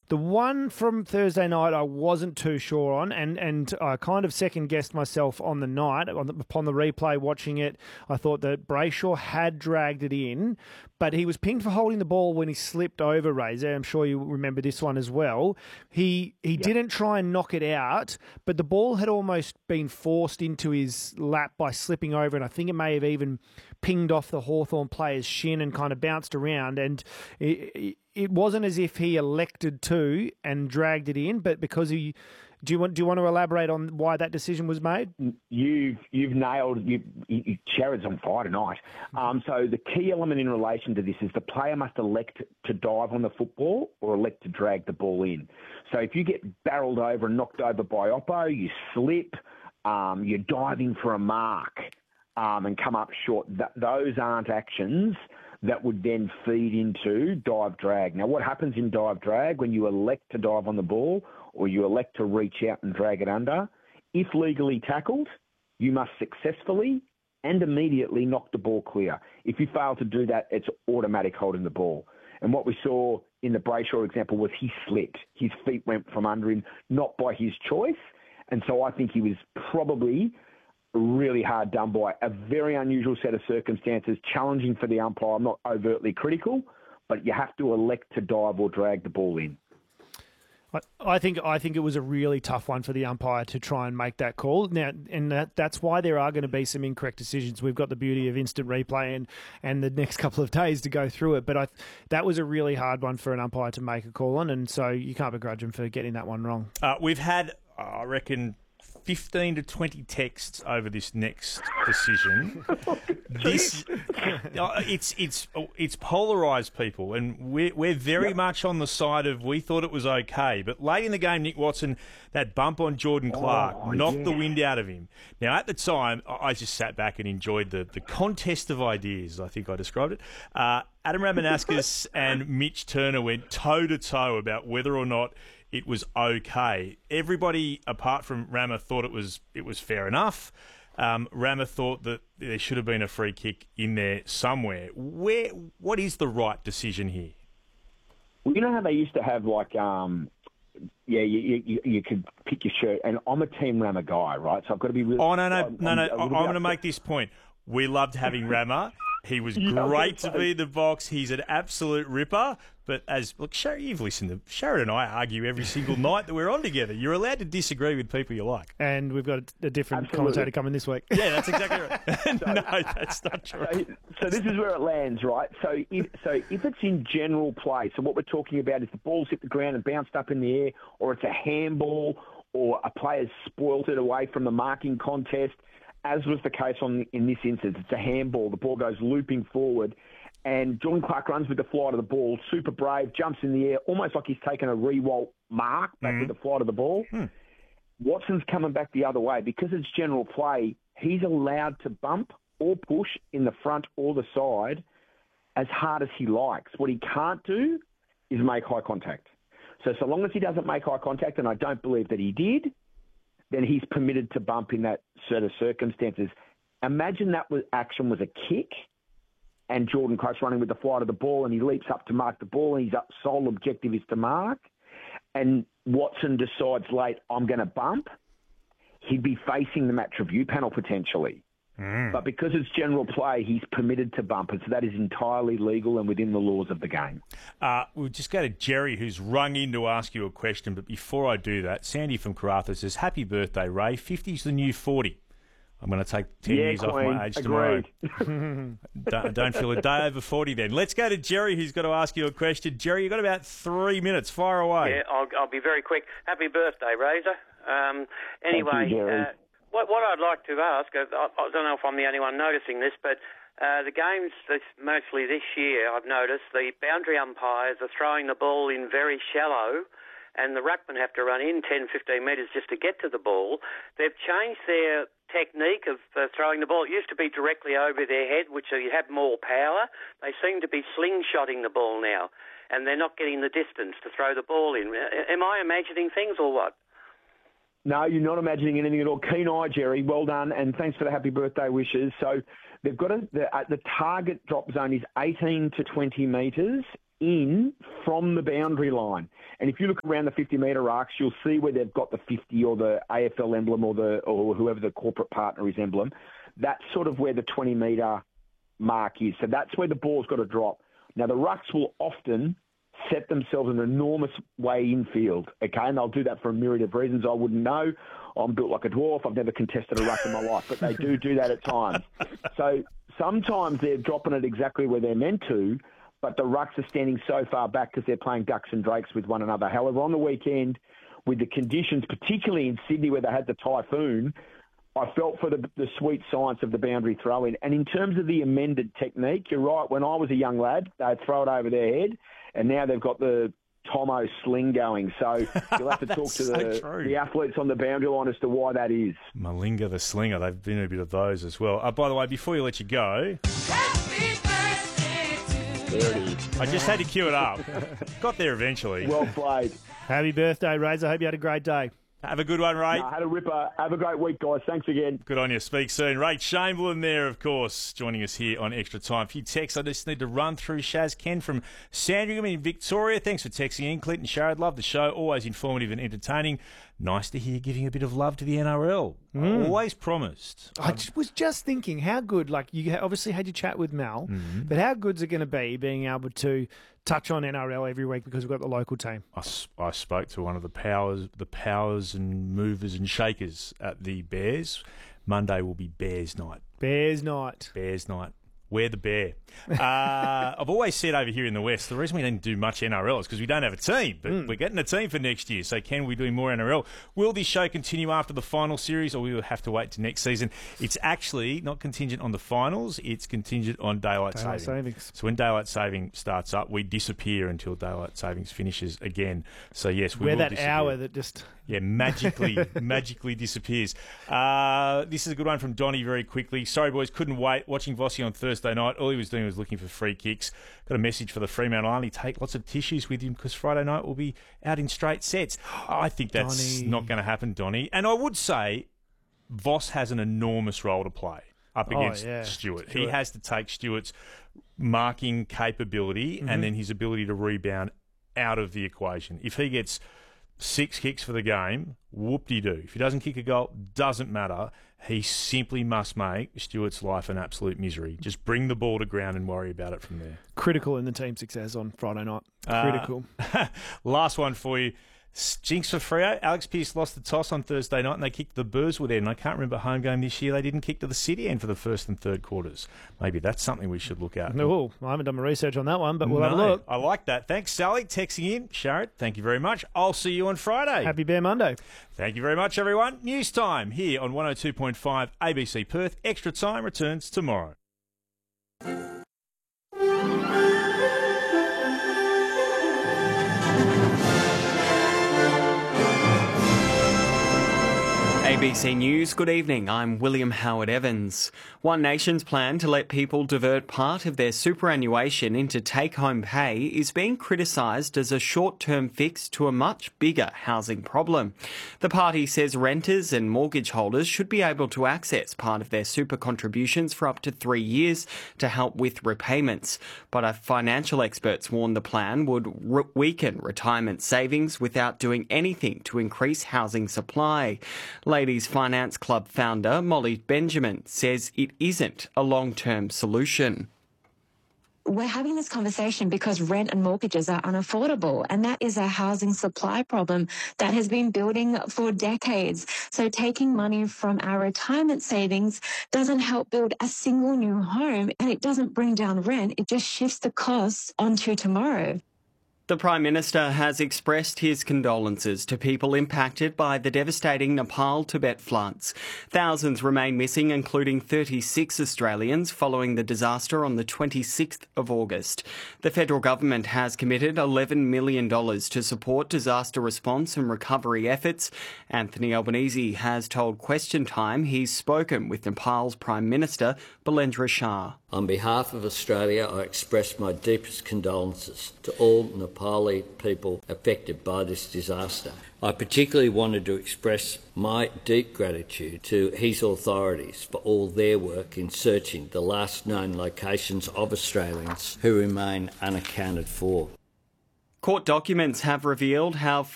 The one from Thursday night I wasn't too sure on, and I kind of second-guessed myself on the night. Upon the replay, watching it, I thought that Brayshaw had dragged it in, but he was pinged for holding the ball when he slipped over, Razor. I'm sure you remember this one as well. He didn't try and knock it out, but the ball had almost been forced into his lap by slipping over, and I think it may have even pinged off the Hawthorn player's shin and kind of bounced around, and it wasn't as if he elected to and dragged it in, but because he... Do you want to elaborate on why that decision was made? You've nailed. Sherrod's on fire tonight. So the key element in relation to this is the player must elect to dive on the football or elect to drag the ball in. So if you get barreled over and knocked over by Oppo, you slip, you're diving for a mark and come up short. Those aren't actions that would then feed into dive drag. Now, what happens in dive drag when you elect to dive on the ball or you elect to reach out and drag it under, if legally tackled, you must successfully and immediately knock the ball clear. If you fail to do that, it's automatic holding the ball. And what we saw in the Brayshaw example was he slipped. His feet went from under him, not by his choice. And so I think he was probably really hard done by. A very unusual set of circumstances, challenging for the umpire. I'm not overtly critical, but you have to elect to dive or drag the ball in. I think it was a really tough one for the umpire to try and make that call. Now, and that's why there are going to be some incorrect decisions. We've got the beauty of instant replay and the next couple of days to go through it. But that was a really hard one for an umpire to make a call on, and so you can't begrudge him for getting that one wrong. We've had, I reckon, 15 to 20 texts over this next decision. It's polarised, people, and we're very much on the side of we thought it was okay. But late in the game, Nick Watson, that bump on Jordan Clark knocked the wind out of him. Now, at the time, I just sat back and enjoyed the contest of ideas, I think I described it. Adam Ramanauskas and Mitch Turner went toe-to-toe about whether or not it was okay. Everybody, apart from Rama, thought it was fair enough. Rama thought that there should have been a free kick in there somewhere. What is the right decision here? Well, you know how they used to have you could pick your shirt, and I'm a Team Rama guy, right? So I've got to be really... Oh, no. I'm going to make this point. We loved having Rama. He was great to be in the box. He's an absolute ripper. But you've listened to Sherrod and I argue every single night that we're on together. You're allowed to disagree with people you like. And we've got a different commentator coming this week. Yeah, that's exactly right. No, that's not true. So this is where it lands, right? So if it's in general play, so what we're talking about is the ball's hit the ground and bounced up in the air, or it's a handball, or a player's spoilt it away from the marking contest, as was the case in this instance. It's a handball. The ball goes looping forward, and Jordan Clark runs with the flight of the ball, super brave, jumps in the air, almost like he's taken a re-walt mark back with the flight of the ball. Watson's coming back the other way. Because it's general play, he's allowed to bump or push in the front or the side as hard as he likes. What he can't do is make eye contact. So long as he doesn't make eye contact, and I don't believe that he did, then he's permitted to bump in that set of circumstances. Imagine that action was a kick, and Jordan Clark's running with the flight of the ball, and he leaps up to mark the ball, and his sole objective is to mark, and Watson decides late, I'm going to bump, he'd be facing the match review panel potentially. But because it's general play, he's permitted to bump it, so that is entirely legal and within the laws of the game. We'll just go to Jerry, who's rung in to ask you a question, but before I do that, Sandy from Karratha says, happy birthday, Ray. 50's the new 40. I'm going to take 10 years off my age tomorrow. Don't feel a day over 40 then. Let's go to Jerry, who's got to ask you a question. Jerry, you've got about 3 minutes. Fire away. Yeah, I'll be very quick. Happy birthday, Razor. Anyway, Thank you, Jerry. What I'd like to ask, I don't know if I'm the only one noticing this, but the games, mostly this year, I've noticed, the boundary umpires are throwing the ball in very shallow, and the ruckmen have to run in 10, 15 metres just to get to the ball. They've changed their technique of throwing the ball. It used to be directly over their head, which you have more power. They seem to be slingshotting the ball now, and they're not getting the distance to throw the ball in. Am I imagining things or what? No, you're not imagining anything at all. Keen eye, Jerry. Well done, and thanks for the happy birthday wishes. So they've got the target drop zone is 18 to 20 metres in from the boundary line. And if you look around the 50-metre arcs, you'll see where they've got the 50 or the AFL emblem or whoever the corporate partner is emblem. That's sort of where the 20-metre mark is. So that's where the ball's got to drop. Now, the rucks will often set themselves an enormous way infield, okay? And they'll do that for a myriad of reasons I wouldn't know. I'm built like a dwarf. I've never contested a ruck in my life, but they do that at times. So sometimes they're dropping it exactly where they're meant to, but the rucks are standing so far back because they're playing ducks and drakes with one another. However, on the weekend, with the conditions, particularly in Sydney where they had the typhoon, I felt for the sweet science of the boundary throw-in. And in terms of the amended technique, you're right. When I was a young lad, they'd throw it over their head, and now they've got the Tomo sling going. So you'll have to talk to the athletes on the boundary line as to why that is. Malinga the slinger, they've been a bit of those as well. By the way, before you let you go... There it is. I just had to cue it up. Got there eventually. Well played. Happy birthday, Razor. I hope you had a great day. Have a good one, Ray. No, had a ripper. Have a great week, guys. Thanks again. Good on you. Speak soon. Ray Chamberlain there, of course, joining us here on Extra Time. A few texts I just need to run through. Shaz Ken from Sandringham in Victoria. Thanks for texting in. Clinton Sharrod, love the show. Always informative and entertaining. Nice to hear giving a bit of love to the NRL. Always promised. I was just thinking how good, like you obviously had your chat with Mel, but how good's it going to be being able to touch on NRL every week because we've got the local team? I spoke to one of the powers and movers and shakers at the Bears. Monday will be Bears night. Bears night. Bears night. We're the bear. I've always said over here in the West, the reason we don't do much NRL is because we don't have a team, but we're getting a team for next year. So can we do more NRL? Will this show continue after the final series, or we will have to wait to next season? It's actually not contingent on the finals. It's contingent on daylight savings. So when daylight saving starts up, we disappear until daylight savings finishes again. So yes, we're that disappear. hour that just... Yeah, magically disappears. This is a good one from Donnie very quickly. Sorry, boys, couldn't wait. Watching Vossi on Thursday night. All he was doing was looking for free kicks. Got a message for the Fremantle Army. Take lots of tissues with him because Friday night will be out in straight sets. I think that's not going to happen, Donnie. And I would say Voss has an enormous role to play up against Stewart. He has to take Stewart's marking capability and then his ability to rebound out of the equation. If he gets 6 kicks for the game, whoop-de-doo. If he doesn't kick a goal, doesn't matter. He simply must make Stewart's life an absolute misery. Just bring the ball to ground and worry about it from there. Critical in the team's success on Friday night. Critical. Last one for you. Jinx for Freo. Alex Pearce lost the toss on Thursday night and they kicked the Burswood end. And I can't remember a home game this year. They didn't kick to the City end for the first and third quarters. Maybe that's something we should look at. No, I haven't done my research on that one, but we'll have a look. I like that. Thanks, Sally. Texting in. Sharrod, thank you very much. I'll see you on Friday. Happy Bear Monday. Thank you very much, everyone. News time here on 102.5 ABC Perth. Extra Time returns tomorrow. ABC News, good evening. I'm William Howard Evans. One Nation's plan to let people divert part of their superannuation into take-home pay is being criticised as a short-term fix to a much bigger housing problem. The party says renters and mortgage holders should be able to access part of their super contributions for up to 3 years to help with repayments. But financial experts warn the plan would weaken retirement savings without doing anything to increase housing supply. Ladies Finance Club founder Molly Benjamin says it isn't a long-term solution. We're having this conversation because rent and mortgages are unaffordable, and that is a housing supply problem that has been building for decades. So taking money from our retirement savings doesn't help build a single new home, and it doesn't bring down rent. It just shifts the costs onto tomorrow. The Prime Minister has expressed his condolences to people impacted by the devastating Nepal-Tibet floods. Thousands remain missing, including 36 Australians, following the disaster on the 26th of August. The federal government has committed $11 million to support disaster response and recovery efforts. Anthony Albanese has told Question Time he's spoken with Nepal's Prime Minister, Balendra Shah. On behalf of Australia, I express my deepest condolences to all Nepal Pali people affected by this disaster. I particularly wanted to express my deep gratitude to his authorities for all their work in searching the last known locations of Australians who remain unaccounted for. Court documents have revealed how